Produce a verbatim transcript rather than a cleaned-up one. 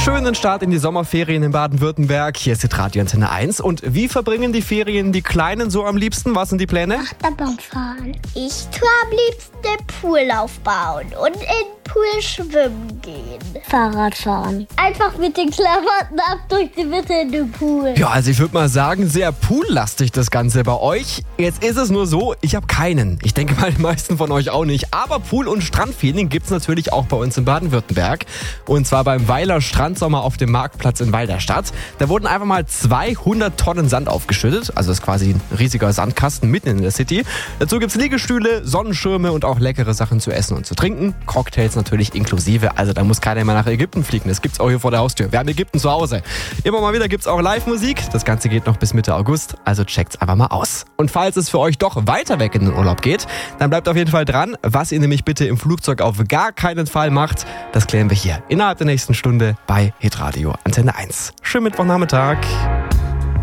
Schönen Start in die Sommerferien in Baden-Württemberg. Hier ist Radio Antenne eins. Und wie verbringen die Ferien die Kleinen so am liebsten? Was sind die Pläne? Achterbahn fahren. Ich tue am liebsten den Pool aufbauen und in den Pool schwimmen gehen. Fahrrad fahren. Einfach mit den Klamotten ab durch die Mitte in den Pool. Ja, also ich würde mal sagen, sehr poollastig das Ganze bei euch. Jetzt ist es nur so, ich habe keinen. Ich denke mal, die meisten von euch auch nicht. Aber Pool- und Strandfeeling gibt es natürlich auch bei uns in Baden-Württemberg. Und zwar beim Weiler Strandsommer auf dem Marktplatz in Weilerstadt. Da wurden einfach mal zweihundert Tonnen Sand aufgeschüttet. Also das ist quasi ein riesiger Sandkasten mitten in der City. Dazu gibt es Liegestühle, Sonnenschirme und auch leckere Sachen zu essen und zu trinken. Cocktails natürlich inklusive. Also da muss keiner mehr nach Ägypten fliegen. Das gibt's auch hier vor der Haustür. Wir haben Ägypten zu Hause. Immer mal wieder gibt's auch Live-Musik. Das Ganze geht noch bis Mitte August. Also checkt's einfach mal aus. Und falls es für euch doch weiter weg in den Urlaub geht, dann bleibt auf jeden Fall dran. Was ihr nämlich bitte im Flugzeug auf gar keinen Fall macht, das klären wir hier innerhalb der nächsten Stunde bei Hitradio Antenne eins. Schönen Mittwochnachmittag.